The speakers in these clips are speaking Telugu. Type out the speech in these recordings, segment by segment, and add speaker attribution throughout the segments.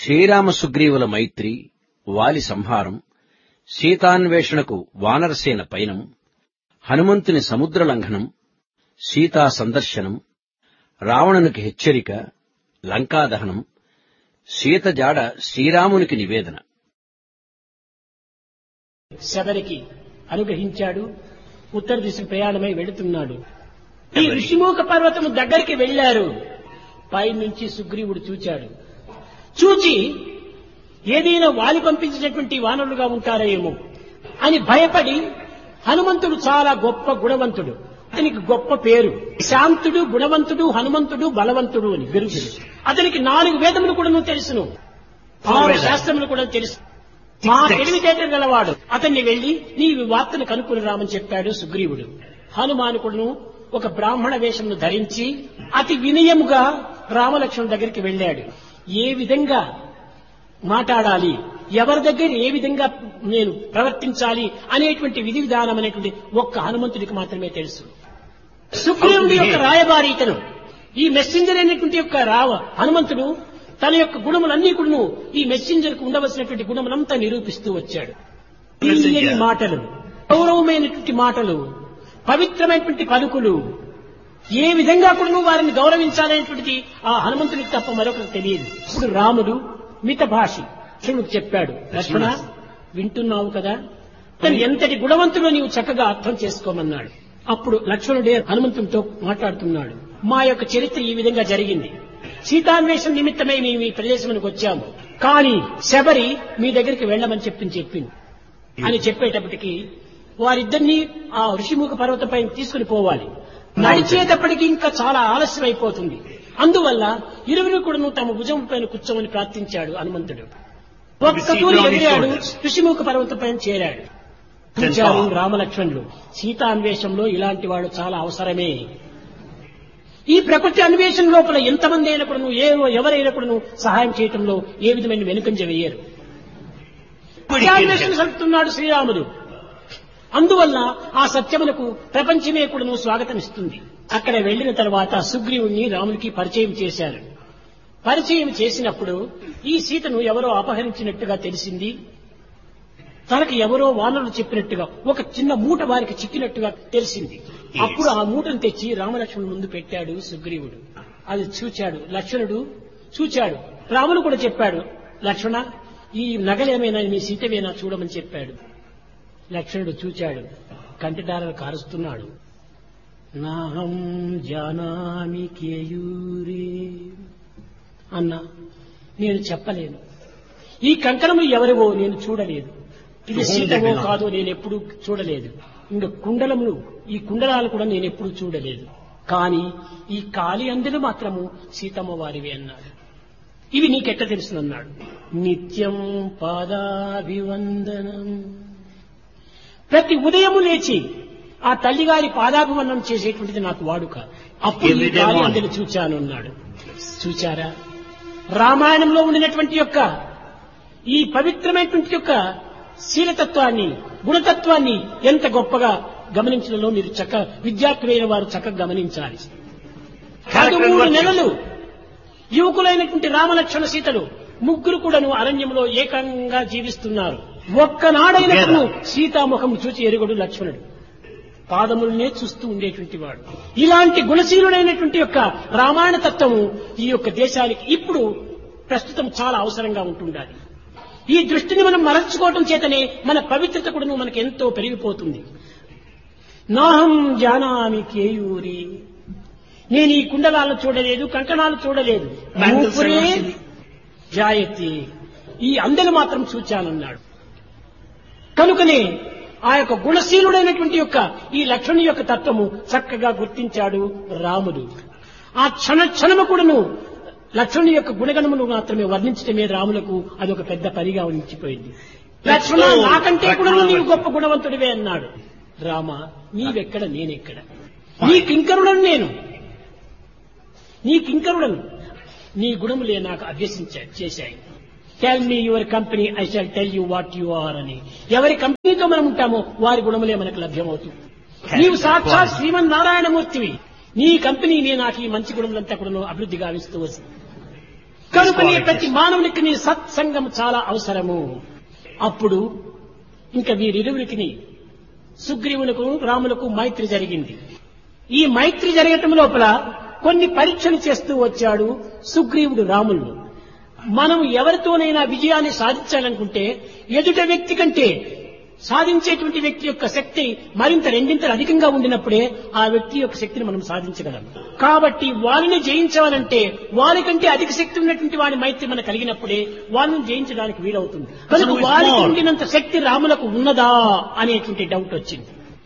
Speaker 1: శ్రీరామ సుగ్రీవుల మైత్రి, వాలి సంహారం, సీతాన్వేషణకు వానరసేన పయనం, హనుమంతుని సముద్ర లంఘనం, సీతా సందర్శనం, రావణునికి హెచ్చరిక, లంకాదహనం, సీత జాడ శ్రీరామునికి నివేదన.
Speaker 2: శబరికి అనుగ్రహించాడు. ఉత్తర దిశకు ప్రయాణమై వెళుతున్నాడు. ఈ ఋషిముఖ పర్వతము దగ్గరికి వెళ్లారు. పైనుంచి సుగ్రీవుడు చూచాడు. చూచి ఏదైనా వాలి పంపించినటువంటి వానరులుగా ఉంటారేమో అని భయపడి, హనుమంతుడు చాలా గొప్ప గుణవంతుడు, అతనికి గొప్ప పేరు, శాంతుడు, గుణవంతుడు, హనుమంతుడు, బలవంతుడు అని బిరుదులు. అతనికి 4 వేదములు కూడా తెలుసును, 6 శాస్త్రములు కూడా తెలుసు, మా తెలివితేటలు గలవాడు. అతన్ని వెళ్లి నీ వార్తను కనుక్కుని రామని చెప్పాడు సుగ్రీవుడు. హనుమానుకుడును ఒక బ్రాహ్మణ వేషమును ధరించి అతి వినయముగా రామలక్ష్మణుల దగ్గరికి వెళ్ళాడు. ఏ విధంగా మాట్లాడాలి, ఎవరి దగ్గర ఏ విధంగా నేను ప్రవర్తించాలి అనేటువంటి విధి విధానం అనేటువంటి ఒక్క హనుమంతుడికి మాత్రమే తెలుసు. సుగ్రీవుడి యొక్క రాయబారి ఇతను. ఈ మెసెంజర్ అనేటువంటి యొక్క హనుమంతుడు తన యొక్క గుణములన్నీ కూడా ఈ మెసెంజర్ కు ఉండవలసినటువంటి గుణములంతా నిరూపిస్తూ వచ్చాడు. తీయని మాటలు, గౌరవమైనటువంటి మాటలు, పవిత్రమైనటువంటి పలుకులు, ఏ విధంగా కూడా వారిని గౌరవించాలనేటువంటిది ఆ హనుమంతుడికి తప్ప మరొకరికి తెలియదు. ఇప్పుడు రాముడు మితభాషి లక్ష్మణుడికి చెప్పాడు, లక్ష్మణ వింటున్నావు కదా, తను ఎంతటి గుణవంతుడో నీవు చక్కగా అర్థం చేసుకోమన్నాడు. అప్పుడు లక్ష్మణుడే హనుమంతుడితో మాట్లాడుతున్నాడు. మా యొక్క చరిత్ర ఈ విధంగా జరిగింది. సీతాన్వేషణ నిమిత్తమై మేము ఈ ప్రదేశానికి వచ్చాము, కానీ శబరి మీ దగ్గరికి వెళ్ళమని చెప్పింది అని చెప్పేటప్పటికి వారిద్దరినీ ఆ ఋషిముఖ పర్వతంపై తీసుకుని పోవాలి. నడిచేటప్పటికి ఇంకా చాలా ఆలస్యం అయిపోతుంది. అందువల్ల ఇరువురు కూడా తమ భుజం పైన కూర్చోమని ప్రార్థించాడు హనుమంతుడు. ఒక్క తూరి ఎగిరాడు, ఋషిముఖ పర్వతం పైన చేరాడు. చూచారు రామలక్ష్మణులు. సీతాన్వేషంలో ఇలాంటి వాడు చాలా అవసరమే. ఈ ప్రకృతి అన్వేషణ లోపల ఎంతమంది అయినప్పుడు ఎవరైనా కూడా సహాయం చేయటంలో ఏ విధమైన వెనుకంజ వేయరు. అన్వేషణ సలుపుతున్నాడు శ్రీరాముడు. అందువల్ల ఆ సత్యములకు ప్రపంచమే కూడా స్వాగతం ఇస్తుంది. అక్కడ వెళ్లిన తర్వాత సుగ్రీవుణ్ణి రామునికి పరిచయం చేశారు. పరిచయం చేసినప్పుడు ఈ సీతను ఎవరో అపహరించినట్టుగా తెలిసింది. తనకు ఎవరో వానరులు చెప్పినట్టుగా ఒక చిన్న మూట వారికి చిక్కినట్టుగా తెలిసింది. అప్పుడు ఆ మూటను తెచ్చి రామలక్ష్మణుడు ముందు పెట్టాడు సుగ్రీవుడు. అది చూచాడు లక్ష్మణుడు. చూచాడు రాముడు కూడా చెప్పాడు, లక్ష్మణ ఈ నగలేమైనా నీ సీతవేనా చూడమని చెప్పాడు. లక్ష్మణుడు చూచాడు, కంటిదారాలు కారుస్తున్నాడు. నాహం జానామి కేయూరే అన్నా, నేను చెప్పలేను. ఈ కంకణములు ఎవరివో నేను చూడలేదు. ఇది సీతవో కాదో నేను ఎప్పుడు చూడలేదు. ఇంకా కుండలములు, ఈ కుండలాలు కూడా నేను ఎప్పుడు చూడలేదు. కానీ ఈ కాలి అందులు మాత్రము సీతమ్మ వారివి అన్నాడు. ఇవి నీకెట్ట తెలుసునన్నాడు. నిత్యం పాదాభివందనం, ప్రతి ఉదయము లేచి ఆ తల్లిగారి పాదాభివందనం చేసేటువంటిది నాకు వాడుక. అప్పుడు ఈ కాలి అందులు చూచాను అన్నాడు. చూచారా, రామాయణంలో ఉండినటువంటి యొక్క ఈ పవిత్రమైనటువంటి యొక్క శీలతత్వాన్ని, గుణతత్వాన్ని ఎంత గొప్పగా గమనించడంలో మీరు విద్యార్థులైన వారు చక్కగా గమనించాలి. 13 నెలలు యువకులైనటువంటి రామలక్ష్మణ సీతలు ముగ్గురు కూడాను అరణ్యంలో ఏకంగా జీవిస్తున్నారు. ఒక్కనాడైనప్పుడు సీతాముఖం చూచి ఎరుగడు లక్ష్మణుడు. పాదములనే చూస్తూ ఉండేటువంటి వాడు. ఇలాంటి గుణశీలుడైనటువంటి యొక్క రామాయణ తత్వము ఈ యొక్క దేశానికి ఇప్పుడు ప్రస్తుతం చాలా అవసరంగా ఉంటుండాలి. ఈ దృష్టిని మనం మరల్చుకోవటం చేతనే మన పవిత్రత కూడా మనకు ఎంతో పెరిగిపోతుంది. నాహం జానామి కేయూరి, నేను ఈ కుండలాలను చూడలేదు, కంకణాలు చూడలేదు. నూపురే జాయతి, ఈ అందెలు మాత్రం చూచానన్నాడు. కనుకనే ఆ యొక్క గుణశీలుడైనటువంటి యొక్క ఈ లక్ష్మణుని యొక్క తత్వము చక్కగా గుర్తించాడు రాముడు. ఆ క్షణము కూడాను లక్ష్మణుని యొక్క గుణగణమును మాత్రమే వర్ణించటమే రాములకు అదొక పెద్ద పనిగా ఉంచిపోయింది. లక్ష్మణ నాకంటే కూడా నీవు గొప్ప గుణవంతుడివే అన్నాడు. రామ నీవెక్కడ నేనెక్కడ, నీ కింకరుడను నేను, నీ కింకరుడను, నీ గుణములే నాకు చేశాయి. Tell me your company, I shall tell you what you are అని. ఎవరి కంపెనీతో మనం ఉంటామో వారి గుణములే మనకు లభ్యమవుతుంది. నీవు సాక్షాత్ శ్రీమన్నారాయణమూర్తివి, నీ కంపెనీనే నాకు ఈ మంచి గుణములంతా కూడా అభివృద్ధి గావిస్తూ వస్తుంది. కనుకనే ప్రతి మానవునికి సత్సంగం చాలా అవసరము. అప్పుడు ఇంకా వీరిరువురికి సుగ్రీవులకు రాములకు మైత్రి జరిగింది. ఈ మైత్రి జరగటం లోపల కొన్ని పరీక్షలు చేస్తూ వచ్చాడు సుగ్రీవుడు రాములు. మనం ఎవరితోనైనా విజయాన్ని సాధించాలనుకుంటే ఎదుట వ్యక్తి కంటే సాధించేటువంటి వ్యక్తి యొక్క శక్తి మరింత రెండింతలు అధికంగా ఉండినప్పుడే ఆ వ్యక్తి యొక్క శక్తిని మనం సాధించగలం. కాబట్టి వారిని జయించాలంటే వారికంటే అధిక శక్తి ఉన్నటువంటి వారి మైత్రి మనకు కలిగినప్పుడే వారిని జయించడానికి వీలవుతుంది. కనుక వారికి ఉండినంత శక్తి రాములకు ఉన్నదా అనేటువంటి డౌట్ వచ్చింది.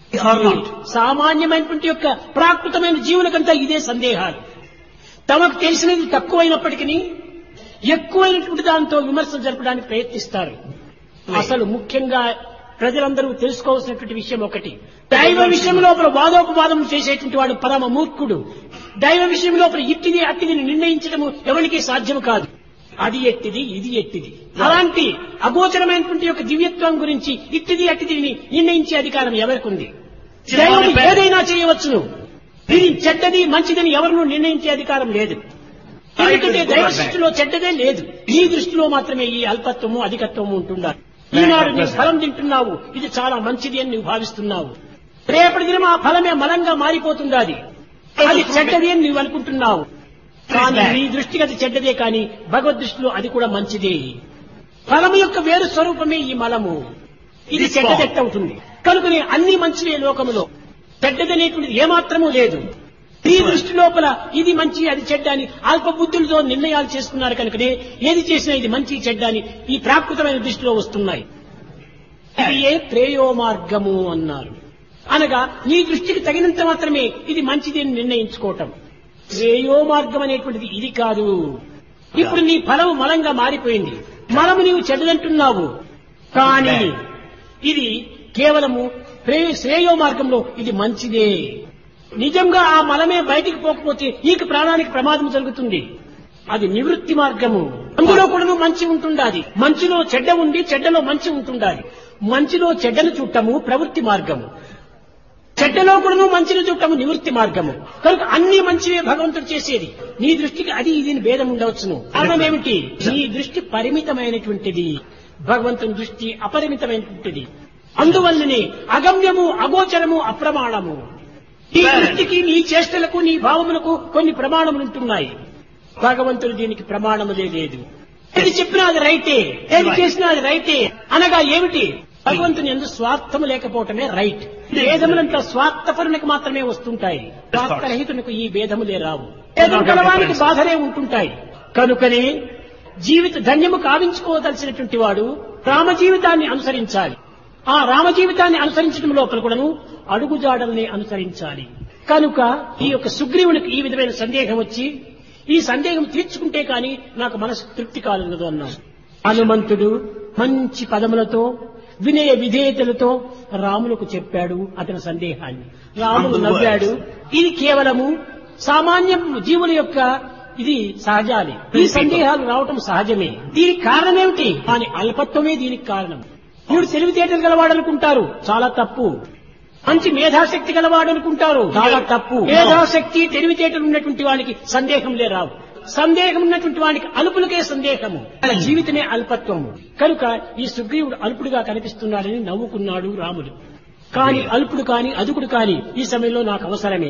Speaker 2: సామాన్యమైనటువంటి యొక్క ప్రాకృతమైన జీవులకంతా ఇదే సందేహాలు. తమకు తెలిసినది తక్కువైనప్పటికీ ఎక్కువైనటువంటి దాంతో విమర్శలు జరపడానికి ప్రయత్నిస్తారు. అసలు ముఖ్యంగా ప్రజలందరూ తెలుసుకోవాల్సినటువంటి విషయం ఒకటి, దైవ విషయం లోపల వాదోపవాదం చేసేటువంటి వాడు పరమ మూర్ఖుడు. దైవ విషయం లోపల ఇట్టిది అట్టిది నిర్ణయించడము ఎవరికీ సాధ్యం కాదు. అది ఎట్టిది ఇది ఎట్టిది అలాంటి అగోచరమైనటువంటి యొక్క దివ్యత్వం గురించి ఇట్టిది అట్టిది నిర్ణయించే అధికారం ఎవరికి ఉంది? దైవం ఏదైనా చేయవచ్చును. ఇది చెడ్డది మంచిదని ఎవరినూ నిర్ణయించే అధికారం లేదు. ఎందుకంటే దైవ దృష్టిలో చెడ్డదే లేదు. ఈ దృష్టిలో మాత్రమే ఈ అల్పత్వము అధికత్వము ఉంటున్నారు. ఈనాడు నీవు ఫలం తింటున్నావు, ఇది చాలా మంచిది అని నువ్వు భావిస్తున్నావు. రేపటి దినం ఆ ఫలమే మలంగా మారిపోతుంది. అది చెడ్డది అని నువ్వు అనుకుంటున్నావు. కానీ నీ దృష్టికి అది చెడ్డదే, కానీ భగవద్ దృష్టిలో అది కూడా మంచిదే. ఫలము యొక్క వేరు స్వరూపమే ఈ మలము. ఇది చెడ్డదెట్టవుతుంది. కనుకనే అన్ని మంచివే లోకములో, చెడ్డదనేటువంటిది ఏమాత్రమూ లేదు. ఈ దృష్టి లోపల ఇది మంచి అది చెడ్డ అని అల్ప బుద్ధులతో నిర్ణయాలు చేసుకున్నారు. కనుకనే ఏది చేసినా ఇది మంచి చెడ్డ అని ఈ ప్రాకృతమైన దృష్టిలో వస్తున్నాయి. ఇది ఏ త్రేయో మార్గము అన్నారు. అనగా నీ దృష్టికి తగినంత మాత్రమే ఇది మంచిది అని నిర్ణయించుకోవటం. శ్రేయో మార్గం అనేటువంటిది ఇది కాదు. ఇప్పుడు నీ ఫలము మలంగా మారిపోయింది. మలము నీవు చెడ్డదంటున్నావు, కానీ ఇది కేవలము శ్రేయో మార్గంలో ఇది మంచిదే. నిజంగా ఆ మలమే బయటికి పోకపోతే నీకు ప్రాణానికి ప్రమాదం జరుగుతుంది. అది నివృత్తి మార్గము. అందులో కూడా మంచి ఉంటుండాలి. మంచిలో చెడ్డ ఉండి చెడ్డలో మంచి ఉంటుండాలి. మంచిలో చెడ్డను చూడటము ప్రవృత్తి మార్గము, చెడ్డలో కూడా మంచిని చూడటము నివృత్తి మార్గము. కనుక అన్ని మంచివే భగవంతుడు చేసేది. నీ దృష్టికి అది ఇది భేదం ఉండవచ్చును. కారణం ఏమిటి? నీ దృష్టి పరిమితమైనటువంటిది, భగవంతుని దృష్టి అపరిమితమైనటువంటిది. అందువల్లనే అగమ్యము అగోచరము అప్రమాణము. నీ దృష్టికి నీ చేష్టలకు నీ భావములకు కొన్ని ప్రమాణములుంటున్నాయి. భగవంతుడు దీనికి ప్రమాణములే లేదు. ఏది చెప్పినా అది రైటే, ఏది చేసినా అది రైటే. అనగా ఏమిటి? భగవంతుని యందు స్వార్థము లేకపోవటమే రైట్. భేదములంతా స్వార్థపరునికి మాత్రమే వస్తుంటాయి. స్వార్థరహితునికి ఈ భేదములే రావు. భేదం కలవానికి బాధలే ఉంటుంటాయి. కనుకనే జీవిత ధన్యము కావించుకోదలసినటువంటి వాడు రామ జీవితాన్ని అనుసరించాలి. ఆ రామ జీవితాన్ని అనుసరించడం లోపల కూడాను అడుగుజాడల్ని అనుసరించాలి. కనుక ఈ యొక్క సుగ్రీవునికి ఈ విధమైన సందేహం వచ్చి, ఈ సందేహం తీర్చుకుంటే కాని నాకు మనసు తృప్తి కాలేదు అన్నాడు. హనుమంతుడు మంచి పదములతో వినయ విధేయతలతో రాములకు చెప్పాడు అతని సందేహాన్ని. రాముడు నవ్వాడు. ఇది కేవలము సామాన్య జీవుల యొక్క ఇది సహజాలే. ఈ సందేహాలు రావటం సహజమే. దీనికి కారణమేమిటి? కానీ అల్పత్వమే దీనికి కారణం. మూడు తెలివితేటలు గలవాడనుకుంటారు, చాలా తప్పు. మంచి మేధాశక్తి గలవాడనుకుంటారు, చాలా తప్పు. మేధాశక్తి తెలివితేటలు ఉన్నటువంటి వానికి సందేహంలే రావు. సందేహం ఉన్నటువంటి వానికి అల్పులకే సందేహము. జీవితమే అల్పత్వము. కనుక ఈ సుగ్రీవుడు అల్పుడుగా కనిపిస్తున్నాడని నవ్వుకున్నాడు రాముడు. కాని అల్పుడు కాని అదుకుడు కాని ఈ సమయంలో నాకు అవసరమే.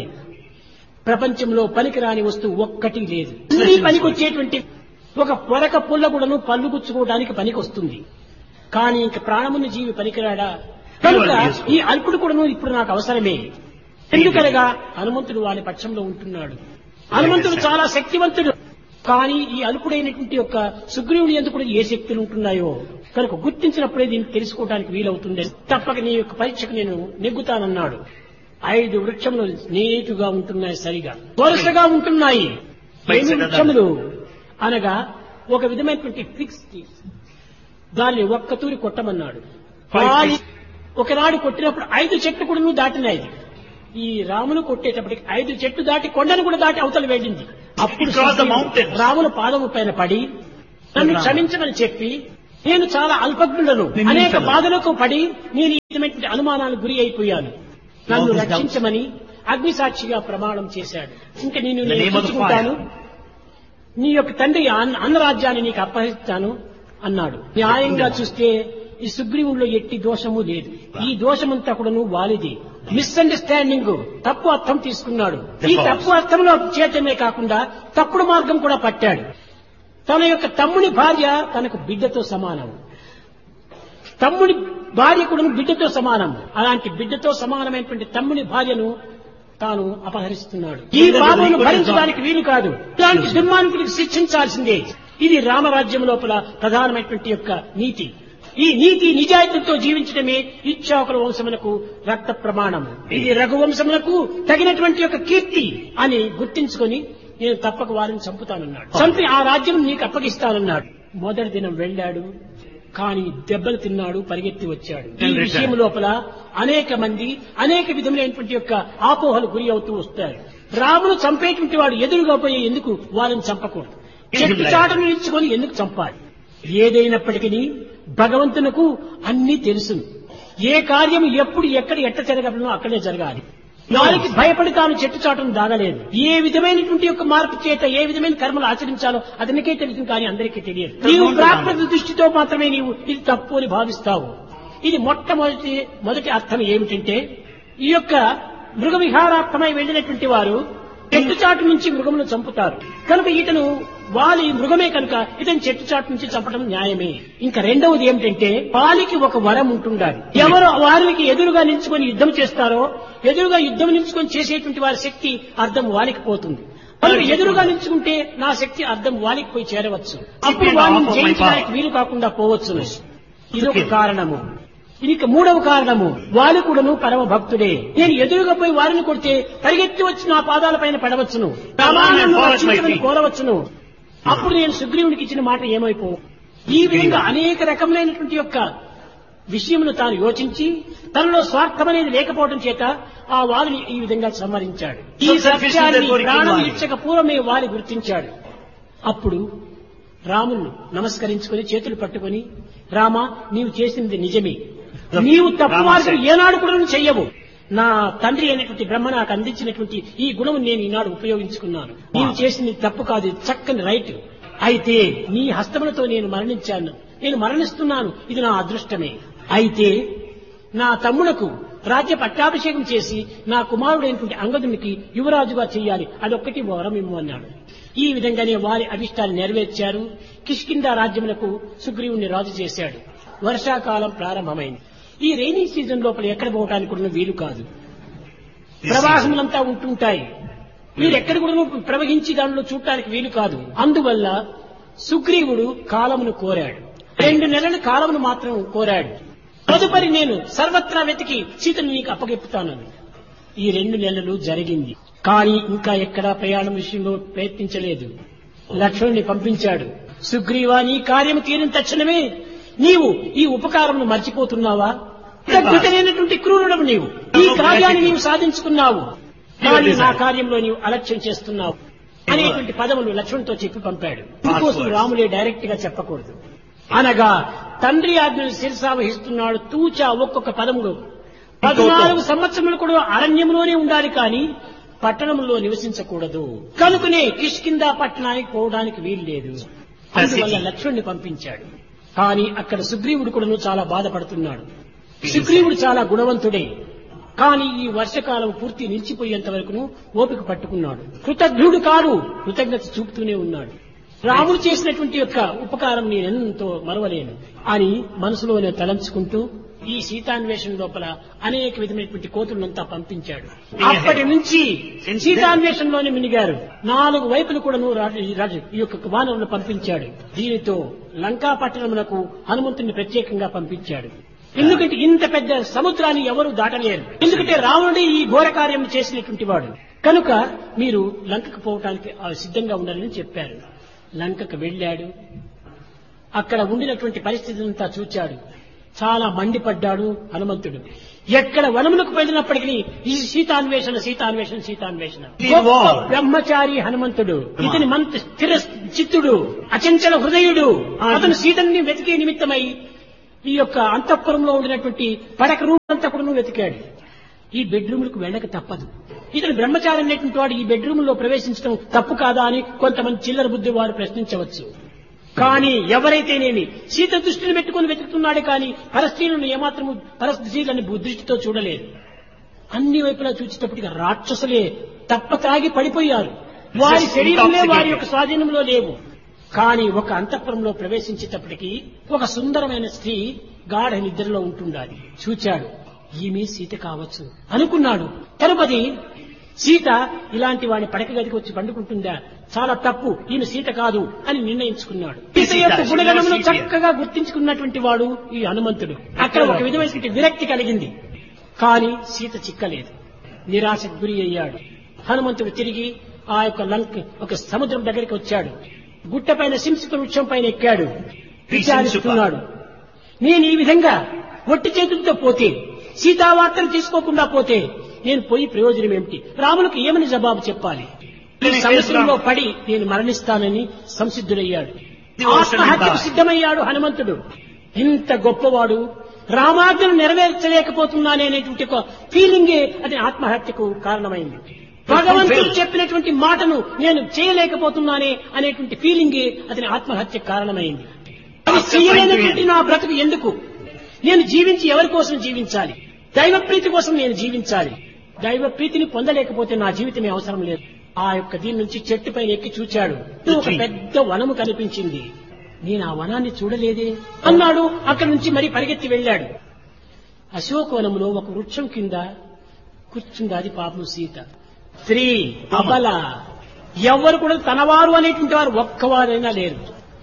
Speaker 2: ప్రపంచంలో పనికిరాని వస్తువు ఒక్కటి లేదు. ఈ పనికొచ్చేటువంటి ఒక పొరక పుల్లగుడను పళ్ళు గుచ్చుకోవడానికి పనికొస్తుంది. కానీ ఇంక ప్రాణమున్న జీవి పనికిరాడా? కనుక ఈ అల్పుడు కూడాను ఇప్పుడు నాకు అవసరమే. ఎందుకనగా హనుమంతుడు వాని పక్షంలో ఉంటున్నాడు. హనుమంతుడు చాలా శక్తివంతుడు. కానీ ఈ అల్పుడైనటువంటి యొక్క సుగ్రీవుని ఎందుకు ఏ శక్తులు ఉంటున్నాయో కనుక గుర్తించినప్పుడే దీన్ని తెలుసుకోవడానికి వీలవుతుంది. తప్పక నీ యొక్క పరీక్షకు నేను నెగ్గుతానన్నాడు. 5 వృక్షములు నీటుగా ఉంటున్నాయి, సరిగా వరుసగా ఉంటున్నాయి. 5 వృక్షములు అనగా ఒక విధమైనటువంటి ఫిక్స్, దాన్ని ఒక్కతూరి కొట్టమన్నాడు. ఒకనాడు కొట్టినప్పుడు 5 చెట్లు కూడా దాటినాయి. ఈ రాములు కొట్టేటప్పటికి 5 చెట్లు దాటి కొండను కూడా దాటి అవతల వెళ్ళింది. అప్పుడు రాముల పాదము పైన పడి నన్ను క్షమించమని చెప్పి, నేను చాలా అల్పజ్ఞులను, అనేక బాధలకు పడి నేను ఇటువంటి అనుమానాలకు గురి అయిపోయాను, నన్ను రక్షించమని అగ్నిసాక్షిగా ప్రమాణం చేశాడు. ఇంకా నేను రక్షించుకుంటాను, నీ యొక్క తండ్రి అన్న రాజ్యాన్ని నీకు అప్పగిస్తాను అన్నాడు. న్యాయంగా చూస్తే ఈ సుగ్రీవుల్లో ఎట్టి దోషము లేదు. ఈ దోషమంతా కూడాను వాలిది. మిస్అండర్స్టాండింగ్, తప్పు అర్థం తీసుకున్నాడు. ఈ తప్పు అర్థంలో చేతమే కాకుండా తప్పుడు మార్గం కూడా పట్టాడు. తన యొక్క తమ్ముని భార్య తనకు బిడ్డతో సమానం. తమ్ముని భార్య కూడా బిడ్డతో సమానం. అలాంటి బిడ్డతో సమానమైనటువంటి తమ్ముని భార్యను తాను అపహరిస్తున్నాడు. ఈ పాపను భరించడానికి వీలు కాదు. ఇలాంటి దుర్మార్గులకు శిక్షించాల్సిందే. ఇది రామరాజ్యం లోపల ప్రధానమైనటువంటి యొక్క నీతి. ఈ నీతి నిజాయితీతో జీవించడమే ఇక్ష్వాకుల వంశములకు రక్త ప్రమాణము. ఇది రఘువంశములకు తగినటువంటి యొక్క కీర్తి అని గుర్తించుకొని నేను తప్పక వారిని చంపుతానన్నాడు. చంపి ఆ రాజ్యం నీకు అప్పగిస్తానన్నాడు. మొదటి దినం వెళ్ళాడు, కానీ దెబ్బలు తిన్నాడు, పరిగెత్తి వచ్చాడు. ఈ విషయం లోపల అనేక మంది అనేక విధములైనటువంటి యొక్క ఆపోహలు గురి అవుతూ వస్తారు. రామును చంపేటువంటి వాడు ఎదురుగా పోయి ఎందుకు వారిని చంపకూడదు? చెట్టు చాటను నిలుచుకొని ఎందుకు చంపాలి? ఏదైనప్పటికీ భగవంతునకు అన్నీ తెలుసు. ఏ కార్యం ఎప్పుడు ఎక్కడ ఎట్ట జరగడనో అక్కడే జరగాలి. వారికి భయపడి తాను చెట్టు చాటును దాగలేదు. ఏ విధమైనటువంటి యొక్క మార్పు చేత ఏ విధమైన కర్మలు ఆచరించాలో అతనికే తెలుసు, కానీ అందరికీ తెలియదు. నీవు ప్రాకృత దృష్టితో మాత్రమే నీవు ఇది తప్పు అని భావిస్తావు. ఇది మొదటి అర్థం ఏమిటంటే, ఈ యొక్క మృగ విహారార్థమై వెళ్లినటువంటి వారు చెట్టు చాటు నుంచి మృగమును చంపుతారు కనుక ఇతను వాలి మృగమే కనుక ఇతను చెట్టు చాటు నుంచి చంపడం న్యాయమే. ఇంకా రెండవది ఏమిటంటే, వాలికి ఒక వరం ఉంటుండాలి. ఎవరు వారికి ఎదురుగా నిల్చుకొని యుద్ధం చేస్తారో, ఎదురుగా యుద్ధం నిల్చుకొని చేసేటువంటి వారి శక్తి అర్థం వాలికి పోతుంది. వాళ్ళు ఎదురుగా నిల్చుకుంటే నా శక్తి అర్థం వాలికి పోయి చేరవచ్చు. అప్పుడు వాళ్ళని జయించడానికి వీలు కాకుండా పోవచ్చు. ఇదొక కారణము. ఇక మూడవ కారణము, వాలి కూడాను పరమ భక్తుడే. నేను ఎదురుగా పోయి వారిని కొడితే పరిగెత్తి వచ్చి నా పాదాల పైన పడవచ్చును, కోరవచ్చును. అప్పుడు నేను సుగ్రీవునికి ఇచ్చిన మాట ఏమైపోవు. ఈ విధంగా అనేక రకములైనటువంటి యొక్క విషయమును తాను యోచించి తనలో స్వార్థం అనేది లేకపోవడం చేత ఆ వారిని ఈ విధంగా సంహరించాడు. ఈ సత్యాన్ని ప్రాణం ఇచ్చక పూర్వమే వారి గుర్తించాడు. అప్పుడు రామును నమస్కరించుకుని చేతులు పట్టుకుని, రామా, నీవు చేసింది నిజమే. నీవు తప్పు మార్గం ఏనాడు కూడా చెయ్యవు. నా తండ్రి అయినటువంటి బ్రహ్మ నాకు అందించినటువంటి ఈ గుణం నేను ఈనాడు ఉపయోగించుకున్నాను. నీవు చేసింది తప్పు కాదు, చక్కని రైట్. అయితే నీ హస్తములతో నేను మరణించాను, నేను మరణిస్తున్నాను, ఇది నా అదృష్టమే. అయితే నా తమ్మునకు రాజ్య పట్టాభిషేకం చేసి నా కుమారుడైనటువంటి అంగదునికి యువరాజుగా చెయ్యాలి, అదొక్కటి వరం ఇమ్ము అన్నాడు. ఈ విధంగానే వారి అభిష్టాన్ని నెరవేర్చారు. కిష్కింధ రాజ్యములకు సుగ్రీవుని రాజు చేశాడు. వర్షాకాలం ప్రారంభమైంది. ఈ రైనీ సీజన్ లోపల ఎక్కడ పోవడానికి కూడా వీలు కాదు. ప్రవాహములంతా ఉంటుంటాయి. మీరు ఎక్కడ కూడా ప్రవహించి దానిలో చూడటానికి వీలు కాదు. అందువల్ల సుగ్రీవుడు కాలమును కోరాడు. 2 నెలల కాలమును మాత్రం కోరాడు. తదుపరి నేను సర్వత్రా వెతికి సీతను నీకు అప్పగెప్పుతానని. ఈ 2 నెలలు జరిగింది. కానీ ఇంకా ఎక్కడా ప్రయాణం విషయంలో ప్రయత్నించలేదు. లక్ష్మణుని పంపించాడు. సుగ్రీవా, నీ కార్యము తీరిన తక్షణమే నీవు ఈ ఉపకారమును మర్చిపోతున్నావా? తగ్గుతైనటువంటి క్రూరుడము నీవు. ఈ కార్యాన్ని నీవు సాధించుకున్నావు, కానీ నా కార్యంలో నీవు అలక్ష్యం చేస్తున్నావు అనేటువంటి పదములు లక్ష్మణుతో చెప్పి పంపాడు. ఇందుకోసం రాములే డైరెక్ట్ గా చెప్పకూడదు. అనగా తండ్రి ఆజ్ఞను శిరసావహిస్తున్నాడు. తూచా ఒక్కొక్క పదములు 14 సంవత్సరములు కూడా అరణ్యంలోనే ఉండాలి, కానీ పట్టణంలో నివసించకూడదు. కనుకనే కిష్కింధ పట్టణానికి పోవడానికి వీలు లేదు. అందువల్ల లక్ష్మణుని పంపించాడు. కానీ అక్కడ సుగ్రీవుడు కూడా చాలా బాధపడుతున్నాడు. సుగ్రీవుడు చాలా గుణవంతుడే, కానీ ఈ వర్షకాలం పూర్తి నిలిచిపోయేంత వరకు ఓపిక పట్టుకున్నాడు. కృతజ్ఞుడు కాదు, కృతజ్ఞత చూపుతూనే ఉన్నాడు. రాముడు చేసినటువంటి యొక్క ఉపకారం నేనెంతో మరవలేను అని మనసులోనే తలంచుకుంటూ ఈ సీతాన్వేషణ లోపల అనేక విధమైనటువంటి కోతులంతా పంపించాడు. అప్పటి నుంచి సీతాన్వేషణలోనే మినిగారు. 4 వైపులు కూడాను ఈ యొక్క వానరులను పంపించాడు. దీనితో లంకా పట్టణమునకు హనుమంతుని ప్రత్యేకంగా పంపించాడు. ఎందుకంటే ఇంత పెద్ద సముద్రాన్ని ఎవరు దాటలేరు. ఎందుకంటే రావణుడే ఈ ఘోర కార్యం చేసినటువంటి వాడు. కనుక మీరు లంకకు పోవటానికి సిద్ధంగా ఉండాలని చెప్పారు. లంకకు వెళ్ళాడు. అక్కడ ఉండినటువంటి పరిస్థితులంతా చూచాడు. చాలా మండిపడ్డాడు హనుమంతుడు. ఎక్కడ వనములకు వెళ్ళినప్పటికీ ఈ సీతాన్వేషణ సీతాన్వేషణ సీతాన్వేషణ. బ్రహ్మచారి హనుమంతుడు, ఇతని స్థిర చిత్తుడు, అచంచల హృదయుడు. అతను సీతని వెతికే నిమిత్తమై ఈ యొక్క అంతఃపురంలో ఉండినటువంటి పడక రూపంతా కూడా వెతికాడు. ఈ బెడ్రూమ్లకు వెళ్ళక తప్పదు. ఇతను బ్రహ్మచారి అనేటువంటి వాడు ఈ బెడ్రూమ్ లో ప్రవేశించడం తప్పు కాదా అని కొంతమంది చిల్లర బుద్ధి వారు ప్రశ్నించవచ్చు. కానీ ఎవరైతేనేమి సీత దృష్టిని పెట్టుకుని వెతుకుతున్నాడే కానీ పరస్త్రీలను ఏమాత్రము పరస్త్రీలని దృష్టితో చూడలేదు. అన్ని వైపులా చూసేటప్పటికి రాక్షసులే తప్ప తాగి పడిపోయారు. వారి శరీరంలో వారి యొక్క స్వాధీనంలో లేవు. కానీ ఒక అంతఃపురంలో ప్రవేశించేటప్పటికి ఒక సుందరమైన స్త్రీ గాఢ నిద్రలో ఉంటుండాలి. చూచాడు, ఈమె సీత కావచ్చు అనుకున్నాడు. తరుపతి సీత ఇలాంటి వాడిని పడక గదికి వచ్చి పండుకుంటుందా, చాలా తప్పు, ఈమె సీత కాదు అని నిర్ణయించుకున్నాడు. సీత యొక్క గుణగణమును చక్కగా గుర్తించుకున్నటువంటి వాడు ఈ హనుమంతుడు. అక్కడ ఒక విధమైన విరక్తి కలిగింది. కానీ సీత చిక్కలేదు. నిరాశకు గురి అయ్యాడు. హనుమంతుడు తిరిగి ఆ యొక్క ఒక సముద్రం దగ్గరికి వచ్చాడు. గుట్ట పైన సింసిక వృక్షం పైన ఎక్కాడు. విచారిస్తున్నాడు, నేను ఈ విధంగా ఒట్టి చేతులతో పోతే, సీతావార్తను తీసుకోకుండా పోతే నేను పోయి ప్రయోజనం ఏమిటి? రాములకు ఏమని జవాబు చెప్పాలి? ఈ సముద్రంలో పడి నేను మరణిస్తానని సంసిద్ధుడయ్యాడు. ఆత్మహత్యకు సిద్ధమయ్యాడు హనుమంతుడు. ఇంత గొప్పవాడు రామాజ్ఞను నెరవేర్చలేకపోతున్నానే అనేటువంటి ఒక ఫీలింగే అది ఆత్మహత్యకు కారణమైంది. భగవంతుడు చెప్పినటువంటి మాటను నేను చేయలేకపోతున్నానే అనేటువంటి ఫీలింగే అతని ఆత్మహత్యకు కారణమైంది. అది చేయలేనటువంటి నా బ్రతుకు ఎందుకు? నేను జీవించి ఎవరి కోసం జీవించాలి? దైవ ప్రీతి కోసం నేను జీవించాలి. దైవ ప్రీతిని పొందలేకపోతే నా జీవితమే అవసరం లేదు. ఆ యొక్క దీని నుంచి చెట్టు పైన ఎక్కి చూచాడు. ఒక పెద్ద వనము కనిపించింది. నేను ఆ వనాన్ని చూడలేదే అన్నాడు. అక్కడి నుంచి మరి పరిగెత్తి వెళ్ళాడు. అశోకవనములో ఒక వృక్షం కింద కూర్చుంది. అది పాపం సీత. స్త్రీ అబల, ఎవరు కూడా తనవారు అనేటువంటి వారు ఒక్కవారైనా లేరు.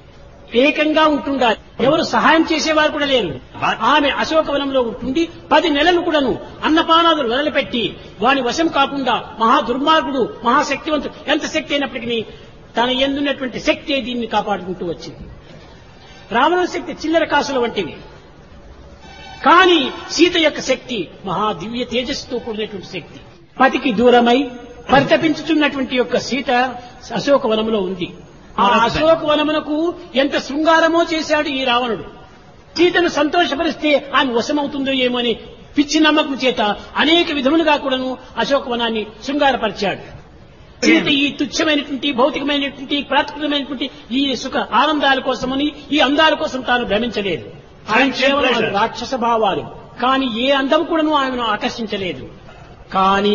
Speaker 2: ఏకంగా ఉంటుండాలి. ఎవరు సహాయం చేసేవారు కూడా లేరు. ఆమె అశోకవనంలో ఉంటుండి 10 నెలలు కూడాను అన్నపానాదులు వదిలిపెట్టి వాని వశం కాకుండా మహా దుర్మార్గుడు, మహాశక్తివంతుడు, ఎంత శక్తి అయినప్పటికీ తన ఎందున్నటువంటి శక్తి దీన్ని కాపాడుకుంటూ వచ్చింది. రావణ శక్తి చిల్లర కాసుల వంటివి. కానీ సీత యొక్క శక్తి మహా దివ్య తేజస్సుతో కూడినటువంటి శక్తి. పతికి దూరమై పరితపించుచున్నటువంటి యొక్క సీత అశోకవనంలో ఉంది. ఆ అశోకవనమునకు ఎంత శృంగారమో చేశాడు ఈ రావణుడు. సీతను సంతోషపరిస్తే ఆమె వశమవుతుందో ఏమో అని పిచ్చి నమ్మకం చేత అనేక విధములుగా కూడాను అశోకవనాన్ని శృంగారపరిచాడు. సీత ఈ తుచ్చమైనటువంటి భౌతికమైనటువంటి ప్రాకృతమైనటువంటి ఈ సుఖ ఆనందాల కోసమని, ఈ అందాల కోసం తాను భ్రమించలేదు. ఆయన కేవలం రాక్షస భావాలు. కానీ ఏ అందం కూడాను ఆమెను ఆకర్షించలేదు. కానీ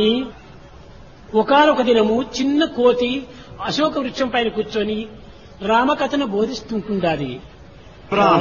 Speaker 2: ఒకానొక దినము చిన్న కోతి అశోక వృక్షం పైన కూర్చొని రామకథను బోధిస్తుంటుండాలి.